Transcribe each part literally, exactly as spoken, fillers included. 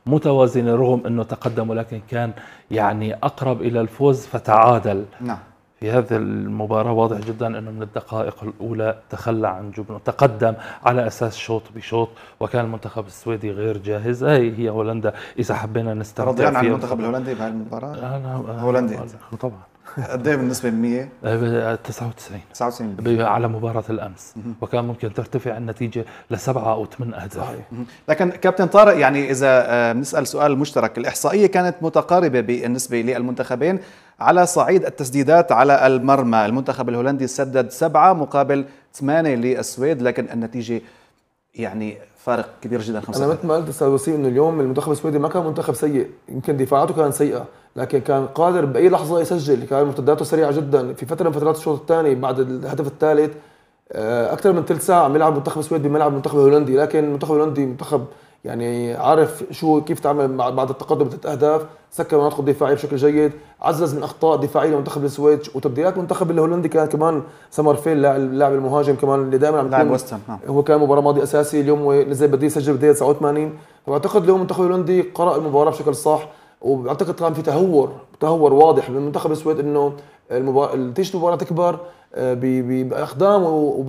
متوازنة رغم أنه تقدم، ولكن كان يعني أقرب إلى الفوز فتعادل. نعم. في هذه المباراة واضح جدا أنه من الدقائق الأولى تخلى عن جبنه، تقدم على أساس شوط بشوط، وكان المنتخب السويدي غير جاهز. هي هي هولندا إذا حبينا نستمتع رضيان عن المنتخب الهولندي بهالمباراة؟ أنا هولندي طبعا. قد ايه بالنسبة للمية؟ تسعة وتسعين تسعة وتسعين على مباراة الأمس، وكان ممكن ترتفع النتيجة لسبعة أو ثمان أهداف. صحيح. لكن كابتن طارق، يعني إذا بنسأل سؤال مشترك، الإحصائية كانت متقاربة بالنسبة للمنتخبين على صعيد التسديدات على المرمى. المنتخب الهولندي سدد سبعة مقابل ثمانية للسويد، لكن النتيجة يعني فارق كبير جدا. خمسة أنا مثل ما قلت أستاذ وسيم إنه اليوم المنتخب السويدي ما كان منتخب سيء، يمكن دفاعاته كانت سيئة لكن كان قادر بأي لحظة يسجل، كان مرتداته سريعة جدا. في فترة من فترات الشوط الثاني بعد الهدف الثالث أكثر من ثلث ساعة عم يلعب المنتخب السويدي بملعب المنتخب الهولندي، لكن المنتخب الهولندي منتخب يعني عارف شو كيف تعمل بعد التقدم بثلاث أهداف، سكر مناطقه الدفاعية بشكل جيد، عزز من أخطاء دفاعية لمنتخب السويد. وتبديلات المنتخب الهولندي كان كمان سمرفيل اللاعب المهاجم كمان اللي دائما عم لاعب يكون هو كان مباراة ماضية أساسي، اليوم نزل بديل سجل بداية تسعة وثمانين. فأعتقد اليوم المنتخب الهولندي قرأ المباراة بشكل صح، وأعتقد كان في تهور تهور واضح من منتخب السويد إنه المباراة تيجي المباراة تكبر بأقدام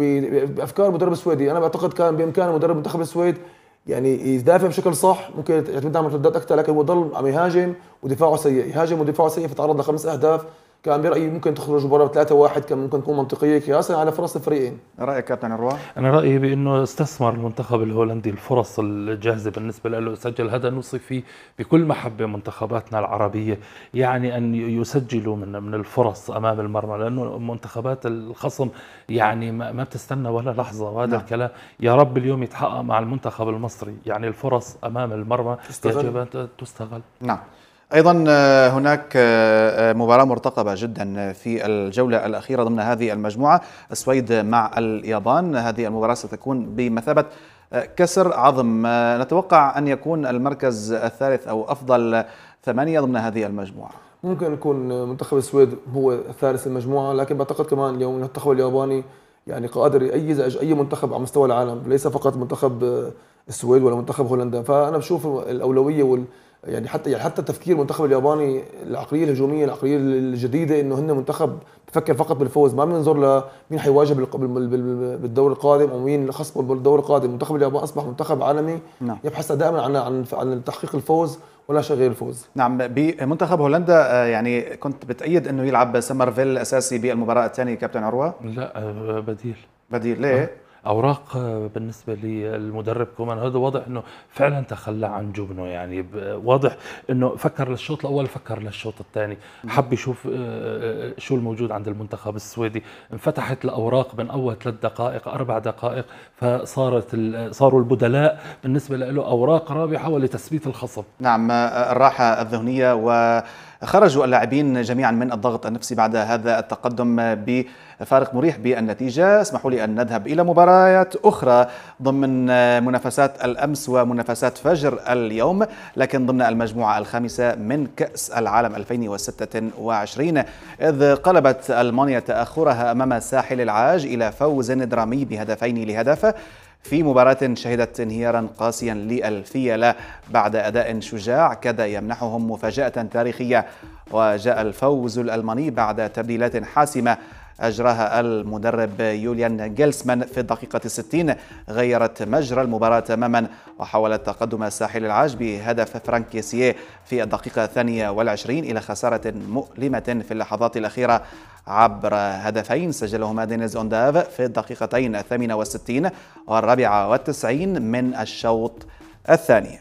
وبأفكار مدرب السويدي. أنا بعتقد كان بإمكان مدرب منتخب السويد يعني يدافع بشكل صح، ممكن يعتمد على مرتدات اكثر، لكن هو ضل عم يهاجم ودفاعه سيء، يهاجم ودفاعه سيء، فتعرض لخمس اهداف. كان برايي ممكن تخرج مباراه ثلاثة واحد، كان ممكن تكون منطقيه قياسا على فرص الفريقين. رايك كابتن عروه؟ انا رايي بانه استثمر المنتخب الهولندي الفرص الجاهزه بالنسبه له، سجل هذا نوصي فيه بكل محبه منتخباتنا العربيه، يعني ان يسجلوا من من الفرص امام المرمى، لانه منتخبات الخصم يعني ما بتستنى ولا لحظه، وهذا نعم. الكلام يا رب اليوم يتحقق مع المنتخب المصري، يعني الفرص امام المرمى يجب ان تستغل. نعم. أيضا هناك مباراة مرتقبة جدا في الجولة الأخيرة ضمن هذه المجموعة، السويد مع اليابان. هذه المباراة ستكون بمثابة كسر عظم، نتوقع أن يكون المركز الثالث أو أفضل ثمانية ضمن هذه المجموعة. ممكن يكون منتخب السويد هو ثالث المجموعة، لكن بعتقد كمان اليوم المنتخب الياباني يعني قادر يزعج أي منتخب على مستوى العالم، ليس فقط منتخب السويد ولا منتخب هولندا. فأنا بشوف الأولوية وال يعني حتى يعني حتى تفكير المنتخب الياباني، العقليه الهجوميه، العقليه الجديده، انه هن منتخب بفكر فقط بالفوز، ما بننظر لمين حيواجه بالدور القادم او مين خصمه بالدور القادم. المنتخب الياباني اصبح منتخب عالمي نعم. يبحث دائما عن عن عن تحقيق الفوز ولا شيء غير الفوز. نعم. بمنتخب هولندا يعني كنت بتأيد انه يلعب سمرفيل اساسي بالمباراه الثانيه كابتن عروه؟ لا بديل. بديل ليه؟ اوراق بالنسبه للمدرب كومان، هذا واضح انه فعلا تخلى عن جبنه، يعني واضح انه فكر للشوط الاول، فكر للشوط الثاني، حب يشوف شو الموجود عند المنتخب السويدي. انفتحت الاوراق من اول ثلاث دقائق اربع دقائق، فصارت صاروا البدلاء بالنسبه له اوراق رابحه ولتثبيت الخصم. نعم. الراحه الذهنيه، وخرجوا اللاعبين جميعا من الضغط النفسي بعد هذا التقدم بفارق مريح بالنتيجه. اسمحوا لي ان نذهب الى مباريات اخرى ضمن منافسات الامس ومنافسات فجر اليوم، لكن ضمن المجموعه الخامسه من كاس العالم ألفين وستة وعشرين، اذ قلبت المانيا تاخرها امام ساحل العاج الى فوز درامي بهدفين لهدف في مباراة شهدت انهيارا قاسيا للفيلة بعد أداء شجاع كاد يمنحهم مفاجأة تاريخية. وجاء الفوز الألماني بعد تبديلات حاسمة أجراها المدرب يوليان جيلسمان في الدقيقة الستين، غيرت مجرى المباراة تماما، وحولت تقدم ساحل العاج بهدف فرانك كيسيه في الدقيقة الثانية والعشرين إلى خسارة مؤلمة في اللحظات الأخيرة عبر هدفين سجلهما دينيز أونداف في الدقيقتين الثامنة والستين والرابعة والتسعين من الشوط الثاني.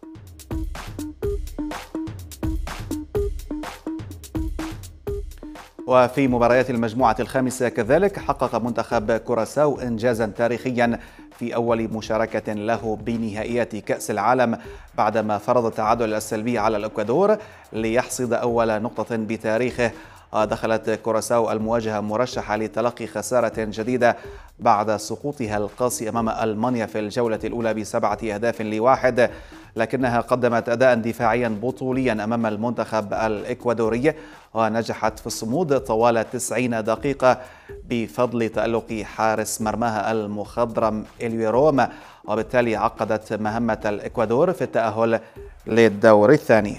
وفي مباريات المجموعة الخامسة كذلك حقق منتخب كوراساو إنجازا تاريخيا في أول مشاركة له بنهائيات كأس العالم بعدما فرض التعادل السلبي على الإكوادور ليحصد أول نقطة بتاريخه. دخلت كوراساو المواجهة مرشحة لتلقي خسارة جديدة بعد سقوطها القاسي أمام ألمانيا في الجولة الأولى بسبعة أهداف لواحد، لكنها قدمت أداء دفاعيا بطوليا أمام المنتخب الإكوادوري ونجحت في الصمود طوال تسعين دقيقة بفضل تألق حارس مرماها المخضرم إليويروم، وبالتالي عقدت مهمة الإكوادور في التأهل للدور الثاني.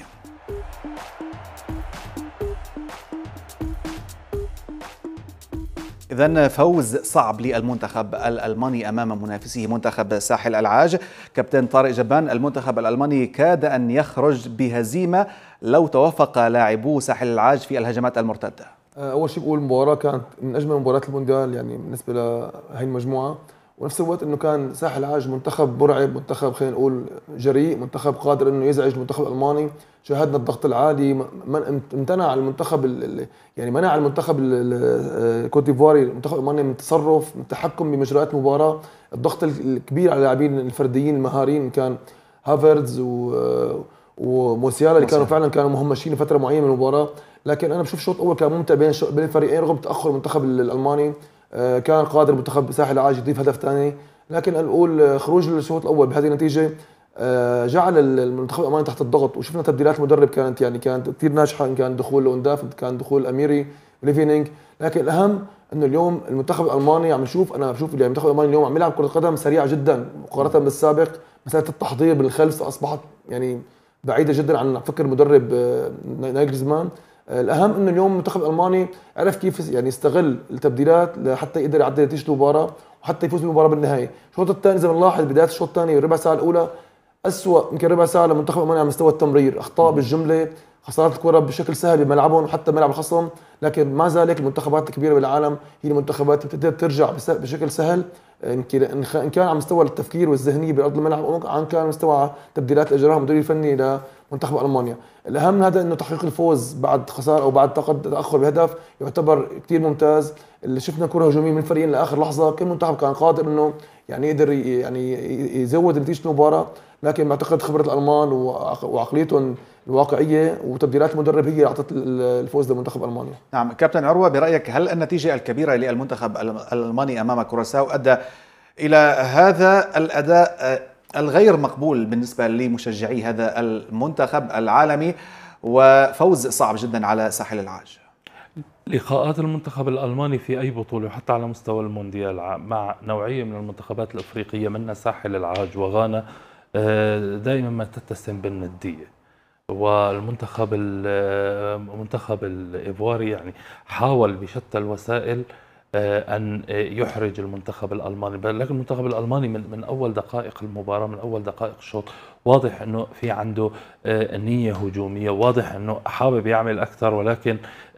إذن فوز صعب للمنتخب الألماني أمام منافسه منتخب ساحل العاج. كابتن طارق جبان، المنتخب الألماني كاد أن يخرج بهزيمة لو توفق لاعبو ساحل العاج في الهجمات المرتدة. أول شيء بقول المباراة كانت من أجمل مباريات المونديال يعني بالنسبة لهي المجموعة، ونفس الوقت انه كان ساحل العاج منتخب مرعب، منتخب خلينا نقول جريء، منتخب قادر انه يزعج المنتخب الالماني. شاهدنا الضغط العالي، من امتنع المنتخب يعني منع المنتخب الكوت ديفواري المنتخب الالماني من التصرف، من التحكم بمجريات المباراه. الضغط الكبير على اللاعبين الفرديين المهاريين كان هافرز و وموسيالا اللي كانوا فعلا كانوا مهمشين فتره معينه من المباراه. لكن انا بشوف الشوط الاول كان ممتع بين بين الفريقين رغم تاخر المنتخب الالماني. كان قادر منتخب ساحل العاج يضيف هدف ثاني، لكن نقول خروج الشوط الاول بهذه النتيجه جعل المنتخب الالماني تحت الضغط. وشفنا تبديلات المدرب كانت يعني كانت كثير ناجحه، ان كان دخول لونداف، كان دخول اميري، ليفينينج. لكن الاهم انه اليوم المنتخب الالماني عم نشوف، انا بشوف يعني المنتخب الالماني اليوم عم يلعب كره قدم سريعه جدا مقارنه بالسابق. مساله التحضير بالخلف اصبحت يعني بعيده جدا عن فكر مدرب نايجلزمان. الاهم انه اليوم المنتخب الالماني عرف كيف يعني يستغل التبديلات لحتى يقدر يعدل نتيجه المباراه وحتى يفوز بالمباراه بالنهايه. الشوط الثاني زي ما نلاحظ بدايه الشوط الثاني والربع ساعه الاولى اسوء يمكن ربع ساعه للمنتخب الالماني على مستوى التمرير، اخطاء بالجمله، خسارات الكره بشكل سهل بملعبهم وحتى ملعب الخصم. لكن مع ذلك المنتخبات الكبيره بالعالم هي المنتخبات بتقدر ترجع بشكل سهل، ان كان على مستوى التفكير والذهنيه بارض الملعب او ان كان على مستوى تبديلات اللي اجراها المدير الفني لمنتخب المانيا. الاهم من هذا انه تحقيق الفوز بعد خساره او بعد تاخر بهدف يعتبر كثير ممتاز. اللي شفنا كره هجوميه من الفريقين لاخر لحظه، كل منتخب كان قادر انه يعني يقدر يعني يزود نتيجه المباراه. لكن بعتقد خبره الالمان وعقليتهم الواقعيه وتبديلات المدرب هي اعطت الفوز للمنتخب الالماني. نعم كابتن عروه، برايك هل النتيجه الكبيره للمنتخب الالماني امام كوراساو ادى الى هذا الاداء الغير مقبول بالنسبه لمشجعي هذا المنتخب العالمي وفوز صعب جدا على ساحل العاج؟ لقاءات المنتخب الألماني في أي بطولة وحتى على مستوى المونديال مع نوعية من المنتخبات الأفريقية منها ساحل العاج وغانا دائما ما تتسم بالندية. والمنتخب المنتخب الإيفواري يعني حاول بشتى الوسائل أن يحرج المنتخب الألماني، لكن المنتخب الألماني من من أول دقائق المباراة، من أول دقائق الشوط واضح أنه في عنده نية هجومية، واضح أنه حابب يعمل أكثر. ولكن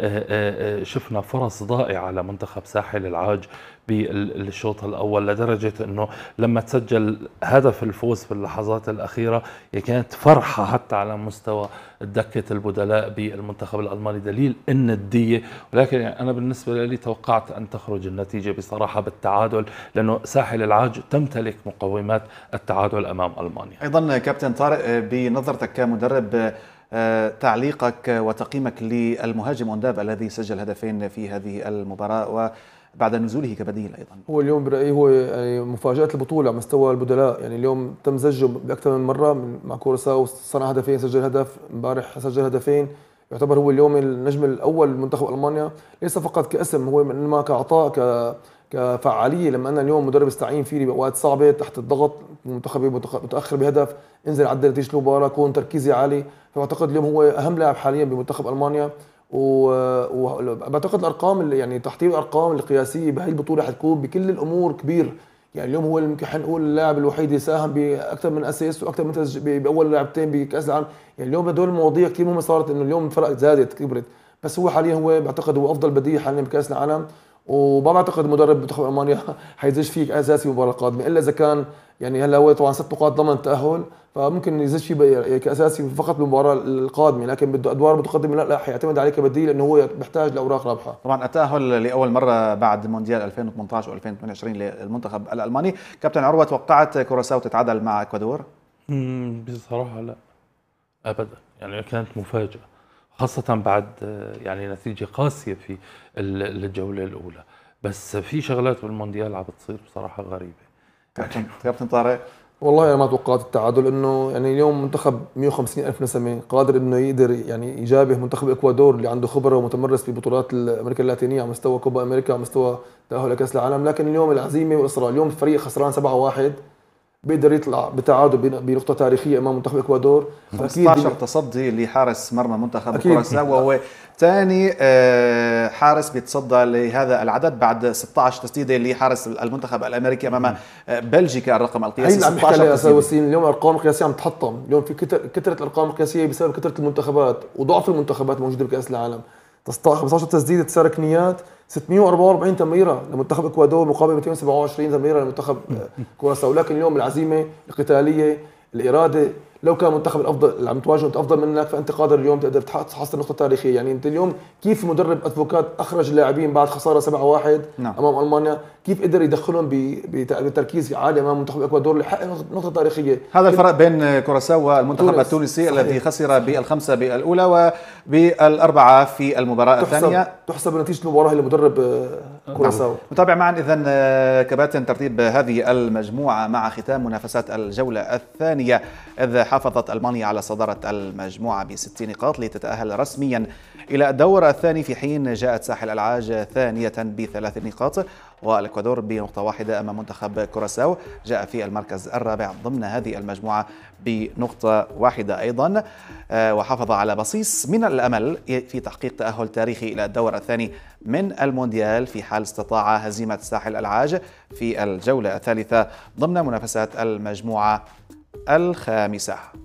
شفنا فرص ضائعة لمنتخب ساحل العاج بالشوط الأول، لدرجة أنه لما تسجل هدف الفوز في اللحظات الأخيرة كانت فرحة حتى على مستوى دكة البدلاء بالمنتخب الألماني، دليل الندية. ولكن يعني أنا بالنسبة لي توقعت أن تخرج النتيجة بصراحة بالتعادل، لأنه ساحل العاج تمتلك مقومات التعادل أمام ألمانيا. أيضا كابتن طارق، بنظرتك كمدرب، تعليقك وتقييمك للمهاجم اونداف الذي سجل هدفين في هذه المباراة وبعد نزوله كبديل أيضا؟ هو اليوم برأيي هو يعني مفاجأة البطولة على مستوى البدلاء. يعني اليوم تم زجه بأكثر من مرة مع كوراساو، صنع هدفين، سجل هدف، امبارح سجل هدفين. يعتبر هو اليوم النجم الأول لمنتخب ألمانيا، ليس فقط كاسم، هو انما كعطاء ك كفعاليه. لما انا اليوم مدرب استعين فيه بأوقات صعبه تحت الضغط، منتخب متاخر بهدف، انزل عدل نتيجه المباراه، كون تركيزي عالي. فاعتقد اليوم هو اهم لاعب حاليا بمنتخب المانيا. وبعتقد الارقام اللي يعني تحضير الارقام القياسيه بهي البطوله حتكون بكل الامور كبير. يعني اليوم هو يمكن حنقول اللاعب الوحيد اللي ساهم باكثر من اسيست واكثر من تسجيل باول لاعبتين بكاس العالم. يعني اليوم هدول المواضيع كثير مهمه صارت، انه اليوم الفرق زادت كبرت، بس هو حاليا هو بعتقد هو افضل بديل حاليا بكاس العالم. وما بعتقد مدرب منتخب المانيا حيزج فيك اساسي المباراه القادمه، الا اذا كان يعني هلا هو طبعا ست نقاط ضمن التاهل، فممكن يزج فيه كاساسي فقط بالمباراه القادمه. لكن بده ادوار متقدمه لا لا حيعتمد عليه كبديل، لانه هو بيحتاج لاوراق رابحه. طبعا التاهل لاول مره بعد مونديال ألفين وثمانية عشر و2022 للمنتخب الالماني. كابتن عروه، توقعت كوراساو تتعادل مع اكوادور؟ بصراحه لا ابدا، يعني كانت مفاجاه خاصة بعد يعني نتيجة قاسية في الجولة الأولى. بس في شغلات بالمونديال عم بتصير بصراحة غريبة. كابتن طارق، والله أنا ما توقعت التعادل، إنه يعني اليوم منتخب مئة وخمسين ألف نسمة قادر إنه يقدر يعني يجابه منتخب الإكوادور اللي عنده خبرة ومتمرس في بطولات أمريكا اللاتينية على مستوى كوبا أمريكا، على مستوى تأهل لكأس العالم. لكن اليوم العزيمة والإصرار. اليوم الفريق خسران سبعة واحد بيقدر يطلع بتعادل بنقطه تاريخيه امام منتخب الاكوادور. خمسة عشر تصدي لحارس مرمى منتخب أكيد. كوراساو، وهو ثاني حارس بيتصدى لهذا العدد بعد ستة عشر تسديده لحارس المنتخب الامريكي امام بلجيكا. الرقم القياسي ستة عشر ستة عشر تسديده. اليوم الارقام القياسيه عم تحطم، اليوم في كتر كثره الارقام القياسيه بسبب كثره المنتخبات وضعف المنتخبات الموجوده بكاس العالم. خمسة عشر تسديده، تسع ركنيات، ستمئة وأربعة وأربعين تمريره لمنتخب اكوادور مقابل مئتين وسبعة وعشرين تمريره لمنتخب كوراساو. لكن اليوم العزيمه القتاليه، الاراده، لو كان منتخب الافضل اللي عم تواجهه انت افضل منك فانت قادر اليوم تقدر تحصل نقطه تاريخيه. يعني انت اليوم كيف مدرب ادفوكات اخرج اللاعبين بعد خساره سبعة واحد نعم. امام المانيا، كيف قدر يدخلهم بتركيز عالي امام منتخب الاكوادور لحقق نقطه تاريخيه. هذا الفرق بين كوراساو والمنتخب التونسي الذي خسر بالخمسه بالاولى وبالاربعه في المباراه تحسب الثانيه. تحسب نتيجه المباراه لمدرب كوراساو. نعم. نتابع معا اذا كباتن ترتيب هذه المجموعه مع ختام منافسات الجوله الثانيه، اذ حافظت المانيا على صداره المجموعه بست نقاط لتتاهل رسميا الى الدور الثاني، في حين جاءت ساحل العاج ثانيه بثلاث نقاط، والاكوادور بنقطه واحده امام منتخب كوراساو جاء في المركز الرابع ضمن هذه المجموعه بنقطه واحده ايضا، وحافظ على بصيص من الامل في تحقيق تاهل تاريخي الى الدور الثاني من المونديال في حال استطاع هزيمه ساحل العاج في الجوله الثالثه ضمن منافسات المجموعه الخامسه.